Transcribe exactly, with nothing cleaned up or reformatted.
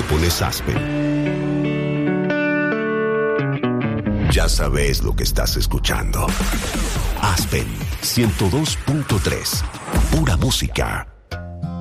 pones Aspen, ya sabes lo que estás escuchando. Aspen ciento dos punto tres. Pura música.